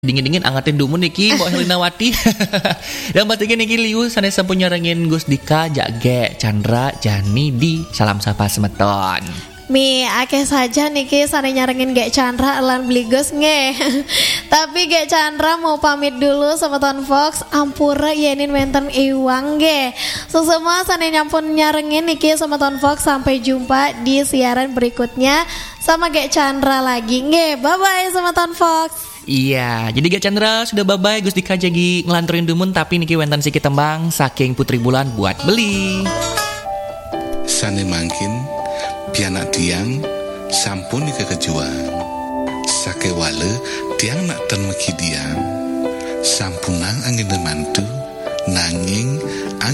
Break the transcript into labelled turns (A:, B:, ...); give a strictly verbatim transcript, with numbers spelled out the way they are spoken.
A: Dingin-dingin angetin dumun niki Mbok Helinawati. Dan pastikan niki liu sanes sampun nyarengin Gus Dika, Jage, Chandra, Jani di Salam Sapa Semeton.
B: Mi akeh saja niki sare nyarengin Gek Chandra lan Bligos nge. Tapi Gek Chandra mau pamit dulu sama Ton Fox. Ampura yenin wenten iwang ge. So semua sane nyampun nyarengin niki sama Ton Fox. Sampai jumpa di siaran berikutnya sama Gek Chandra lagi nge. Bye bye sama Ton Fox.
A: Iya, jadi Gek Chandra sudah bye-bye. Gus Dika jagi ngelanturin dumun. Tapi niki wenten sikit tembang saking Putri Bulan buat beli.
C: Sane mangkin pianak tiang sampun ika kejuang. Sake wale tiang nak ten meki diam. Sampunang angin mantu nanging